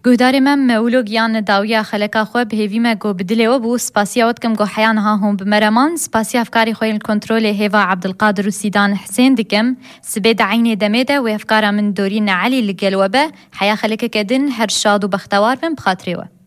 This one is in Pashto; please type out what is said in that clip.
گهدار من مولوگیان داویا خلقا خو بهوی ما گو بدلی و بو سپاسیا ودکم گو حیان ها هم بمرمان سپاسیا افکاری خوی الکنترول هوا عبدالقادر و سیدان حسین دکم سبید عین دمیده و افکار من دورین علی لگلوبه حیا خلق کدن هر شاد و بختوار من بخاطری و